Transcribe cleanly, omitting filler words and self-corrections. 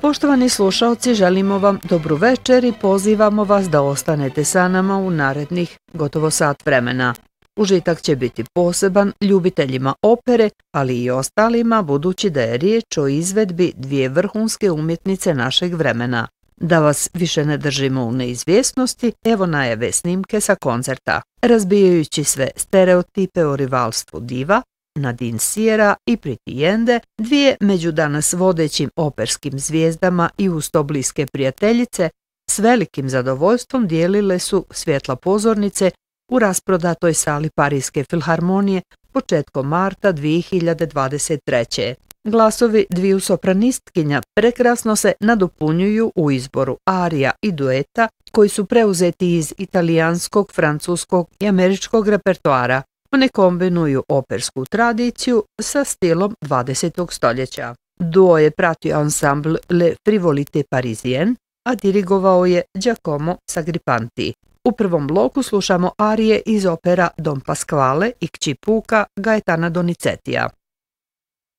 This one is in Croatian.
Poštovani slušaoci, želimo vam dobru večer i pozivamo vas da ostanete sa nama u narednih gotovo sat vremena. Užitak će biti poseban ljubiteljima opere, ali i ostalima, budući da je riječ o izvedbi dvije vrhunske umjetnice našeg vremena. Da vas više ne držimo u neizvjesnosti, evo najave snimke sa koncerta. Razbijajući sve stereotipe o rivalstvu diva, Nadine Sierra i Priti Yende, dvije među danas vodećim operskim zvijezdama i uz to bliske prijateljice, s velikim zadovoljstvom dijelile su svjetla pozornice u rasprodatoj sali Parijske filharmonije početkom marta 2023. Glasovi dviju sopranistkinja prekrasno se nadopunjuju u izboru arija i dueta koji su preuzeti iz italijanskog, francuskog i američkog repertoara. One kombinuju opersku tradiciju sa stilom 20. stoljeća. Duo je pratio ansambl Le Frivolité Parisienne, a dirigovao je Giacomo Sagripanti. U prvom bloku slušamo arije iz opera Don Pasquale i Kći Puka Gaetana Donizetija.